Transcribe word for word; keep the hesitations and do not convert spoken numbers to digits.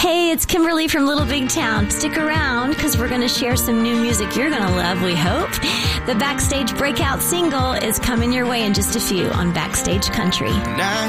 Hey, it's Kimberly from Little Big Town. Stick around because we're going to share some new music you're going to love, we hope. The Backstage Breakout single is coming your way in just a few on Backstage Country. Now